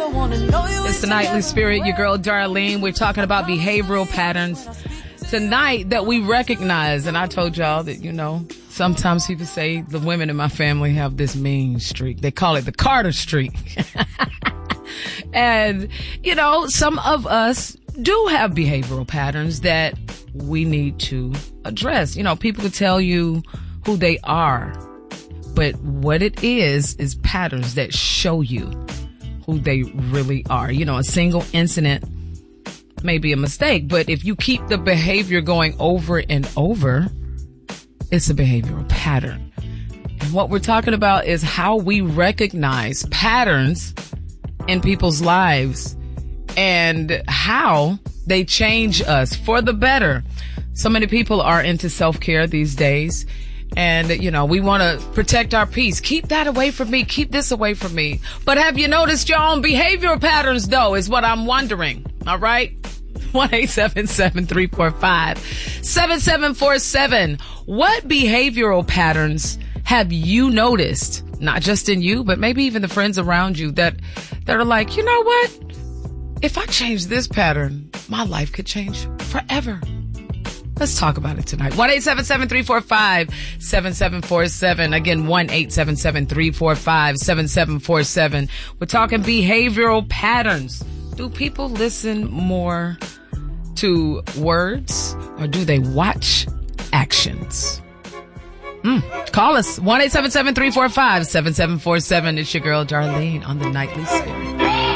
It's the Nightly Spirit, your girl Darlene. We're talking about behavioral patterns tonight that we recognize. And I told y'all that, sometimes people say the women in my family have this mean streak. They call it the Carter streak. And, some of us do have behavioral patterns that we need to address. People can tell you who they are, but what it is patterns that show you who they really are. A single incident may be a mistake, but if you keep the behavior going over and over, it's a behavioral pattern. And what we're talking about is how we recognize patterns in people's lives and how they change us for the better. So many people are into self-care these days. And, we want to protect our peace. Keep that away from me. Keep this away from me. But have you noticed your own behavioral patterns, though, is what I'm wondering. All right? 1-877-345-7747. What behavioral patterns have you noticed? Not just in you, but maybe even the friends around you that are like, you know what? If I change this pattern, my life could change forever. Let's talk about it tonight. 1-877-345-7747. Again, 1-877-345-7747. We're talking behavioral patterns. Do people listen more to words or do they watch actions? Call us. 1-877-345-7747. It's your girl Darlene on the Nightly Spirit.